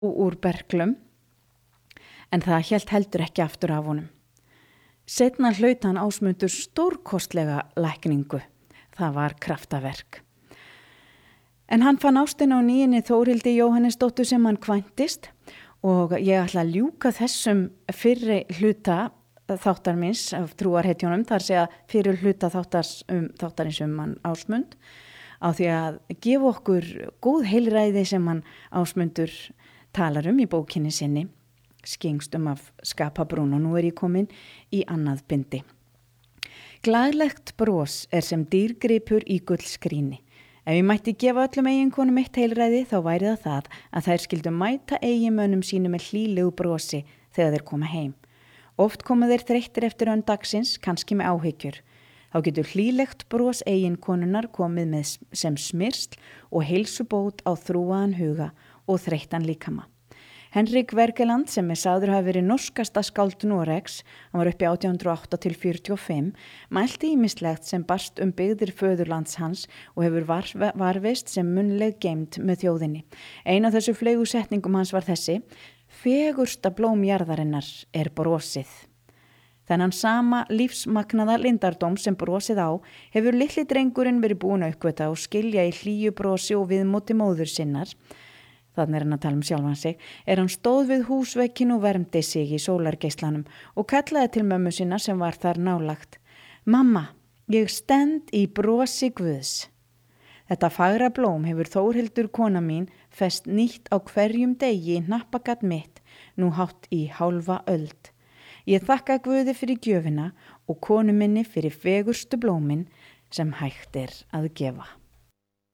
úr berklum, en það hélt heldur ekki aftur af honum. Seinna hlaut hann Ásmundur stórkostlega lækningu. Það var kraftaverk. En hann fann ástina á nýjunni Þórhildi Jóhannesdóttur sem hann kvæntist og ég ætla að ljúka þessum fyrri hluta þáttar minns af trúarhetjónum, þar segja fyrir hluta þáttarins hann Ásmund, á því að gefa okkur góð heilræði sem hann Ásmundur talar í bókinni sinni, Skingstum af skapabrún, og nú ég komin í annað bindi. Glaðlegt bros sem dýrgripur í gullskrýni. Ef ég mætti gefa öllum eiginkonum eitt heilræði þá væri það að þær skyldu mæta eiginmönnum sínum með hlýlegu brosi þegar þeir koma heim. Oft koma þeir þreyttir eftir dagsins, kannski með áhyggjur. Þá getur hlýlegt bros eiginkonunnar komið með sem smyrsl og heilsubót á þrúaðan huga og þreyttan líkama. Henrik Wergeland, sem sagður hafi verið norskasta skáld Noregs, hann var uppi 1808 til 45, mælti ýmislegt sem barst byggðir föðurlands hans og hefur varðveist sem munnleg geymd með þjóðinni. Ein af þessu fleygu setningum hans var þessi: fegursta blóm jarðarinnar brosið. Þennan sama lífsmagnaða lindardóm sem brosið á hefur litli drengurinn verið búinn að uppgötva og skilja í hlýju brosi og viðmóti móður sinnar. Þannig hann að tala sjálfan sig, hann stóð við húsveginn og vermdi sig í sólargeislanum og kallaði til mömmu sína sem var þar nálagt: Mamma, ég stend í brosi Guðs. Þetta fagra blóm hefur Þórhildur kona mín fest nýtt á hverjum degi í hnappagat mitt, nú hátt í hálfa öld. Ég þakka Guði fyrir gjöfina og konu minni fyrir fegurstu blómin sem hægt að gefa.